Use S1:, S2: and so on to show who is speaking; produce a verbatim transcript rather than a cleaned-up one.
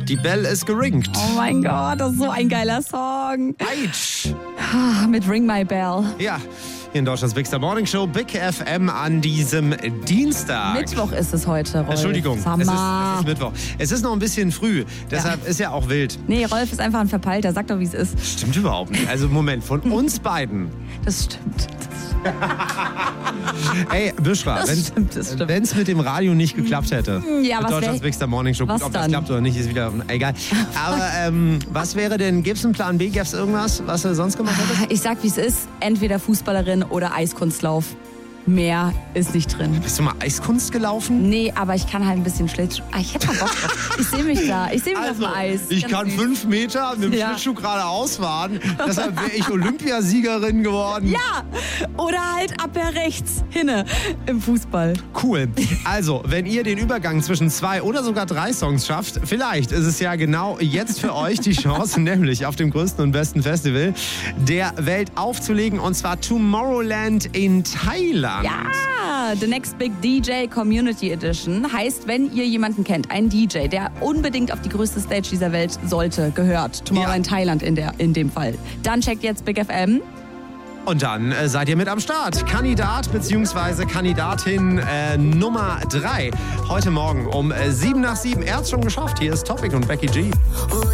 S1: Die Bell ist geringt.
S2: Oh mein Gott, das ist so ein geiler Song.
S1: Eitsch.
S2: Ah, mit Ring My Bell.
S1: Ja, hier in Deutschlands Big Star Morning Show, Big F M an diesem Dienstag.
S2: Mittwoch ist es heute, Rolf.
S1: Entschuldigung, es ist,
S2: Summer.
S1: es ist Mittwoch. Es ist noch ein bisschen früh, deshalb
S2: Ja.
S1: ist ja auch wild.
S2: Nee, Rolf ist einfach ein Verpeilter. Sag doch, wie es ist.
S1: Stimmt überhaupt nicht. Also Moment, von uns beiden.
S2: Das stimmt.
S1: Ey, Büschra,
S2: Das stimmt, das stimmt.
S1: wenn es mit dem Radio nicht geklappt hätte,
S2: Ja,
S1: mit
S2: was
S1: Deutschlands
S2: wär-
S1: Big Star Morning Show,
S2: was
S1: gut, ob das
S2: dann?
S1: klappt oder nicht, ist wieder egal. Aber ähm, was wäre denn, gibt's einen Plan B, gäb's irgendwas, was du sonst gemacht hättest?
S2: Ich sag, wie es ist. Entweder Fußballerin oder Eiskunstlauf. Mehr ist nicht drin.
S1: Bist du mal Eiskunst gelaufen?
S2: Nee, aber ich kann halt ein bisschen Schlittschuh. Ah, ich hätte mal Bock drauf. Ich sehe mich da. Ich sehe mich auf dem Eis.
S1: ich
S2: Ganz
S1: kann
S2: süß.
S1: fünf Meter mit dem
S2: Ja.
S1: Schlittschuh geradeaus fahren. Deshalb wäre ich Olympiasiegerin geworden.
S2: Ja, oder halt Abwehr rechts hinne im Fußball.
S1: Cool. Also, wenn ihr den Übergang zwischen zwei oder sogar drei Songs schafft, vielleicht ist es ja genau jetzt für euch die Chance, nämlich auf dem größten und besten Festival der Welt aufzulegen, und zwar Tomorrowland in Thailand.
S2: Ja, The Next Big D J Community Edition heißt, wenn ihr jemanden kennt, einen D J, der unbedingt auf die größte Stage dieser Welt sollte, gehört, Tomorrowland
S1: Ja.
S2: Thailand in, der, in dem Fall, dann checkt jetzt Big F M.
S1: Und dann äh, seid ihr mit am Start. Kandidat bzw. Kandidatin äh, Nummer drei. Heute Morgen um äh, sieben nach sieben. Er hat's schon geschafft. Hier ist Topic und Becky G.